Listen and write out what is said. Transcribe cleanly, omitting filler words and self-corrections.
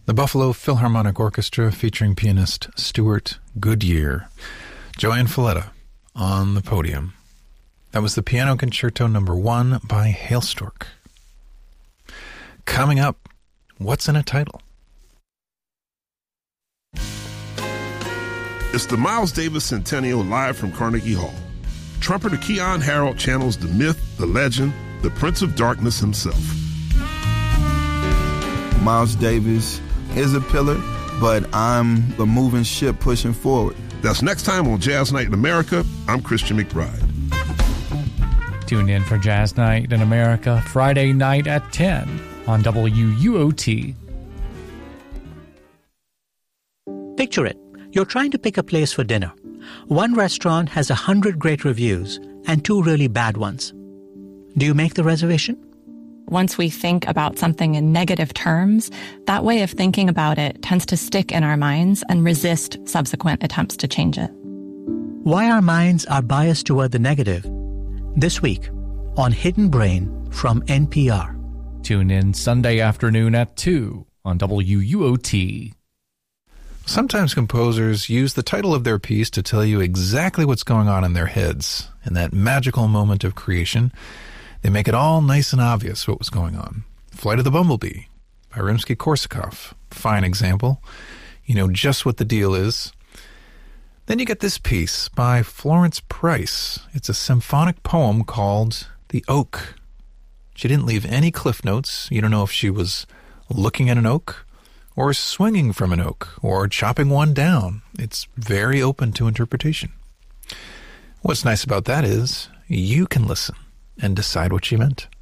The Buffalo Philharmonic Orchestra featuring pianist Stuart Goodyear. Joanne Falletta on the podium. That was the Piano Concerto No. 1 by Hailstork. Coming up, what's in a title? It's the Miles Davis Centennial live from Carnegie Hall. Trumpeter Keyon Harrold channels the myth, the legend, the Prince of Darkness himself. Miles Davis is a pillar, but I'm a moving ship pushing forward. That's next time on Jazz Night in America. I'm Christian McBride. Tune in for Jazz Night in America Friday night at 10 on WUOT. Picture it. You're trying to pick a place for dinner. One restaurant has 100 great reviews and 2 really bad ones. Do you make the reservation? Once we think about something in negative terms, that way of thinking about it tends to stick in our minds and resist subsequent attempts to change it. Why our minds are biased toward the negative. This week on Hidden Brain from NPR. Tune in Sunday afternoon at 2 on WUOT. Sometimes composers use the title of their piece to tell you exactly what's going on in their heads. In that magical moment of creation, they make it all nice and obvious what was going on. Flight of the Bumblebee by Rimsky-Korsakov. Fine example. You know just what the deal is. Then you get this piece by Florence Price. It's a symphonic poem called The Oak. She didn't leave any cliff notes. You don't know if she was looking at an oak, or swinging from an oak, or chopping one down. It's very open to interpretation. What's nice about that is you can listen and decide what she meant.